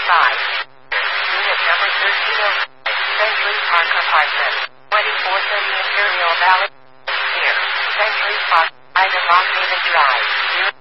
Unit number 1305, Century Park Apartment, 2430 Imperial Valley. Here, Century Park, Ida Lockhaven Drive,